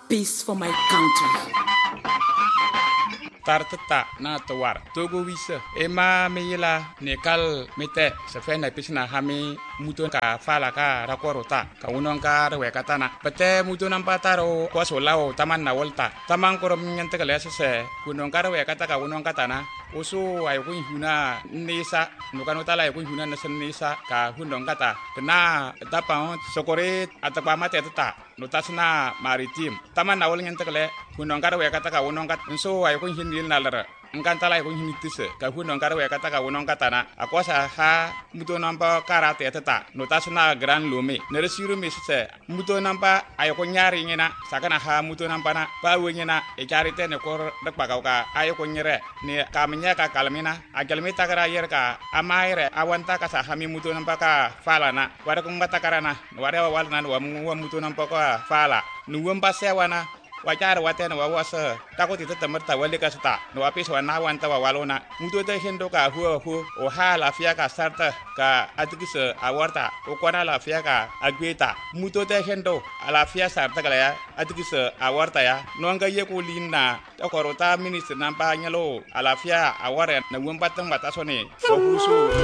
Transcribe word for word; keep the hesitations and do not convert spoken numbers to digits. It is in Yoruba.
peace for my country. Tartata na tawar togo wisa ema meyila nekal mete se fe na pisna hami muton ka fala ka rakorota ka unon ka rewe katana pete muton ampataro ko solao taman na volta taman korom nyante kale se kunon ka rewe kata ka unon katana oso ay kun huna nisa nukano tala ay kun huna na nisa ka hunon kata na tapa sokore atapa mate tata notasna maritim taman na vol nyante kale kunon ka rewe kata ka unon kat so ay kun hin nalara ngantala ko hinitise ka huno ngara we kata ka wono katana akosa ha muto namba karate tata notasna gran lome nere siru misse muto namba ay ko nyari ngina sakana ha muto namba na pa we ngina e charite ne ko dakpa ka ay ko nyere ne kamnya ka kalmina agalmi takara yer ka amaire awanta ka sa hami muto namba ka fala na wara ko ngata karana wara wal nan wa muto namba ka fala nuwamba sewana wajar watena wa wasa takoti tata marta wale ka sta no apis wa na wanta wa walona muto ta hendo ka huo hu o ha la fia ka sarta ka atikisa awarta o kwana la fia ka agweta muto ta hendo ala fia sarta kala ya atikisa awarta ya no nga ye ko linna ta korota minister nampa nyalo ala fia aware na wumpa tang batasone o husu